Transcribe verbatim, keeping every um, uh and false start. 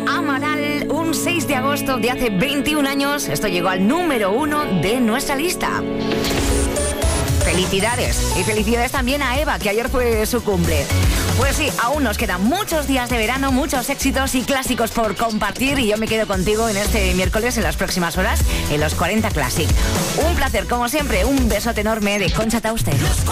Amaral, un seis de agosto de hace veintiún años, esto llegó al número uno de nuestra lista. Felicidades. Y felicidades también a Eva, que ayer fue su cumple. Pues sí, aún nos quedan muchos días de verano, muchos éxitos y clásicos por compartir, y yo me quedo contigo en este miércoles, en las próximas horas, en los cuarenta Classic. Un placer, como siempre, un besote enorme de Concha Tauste.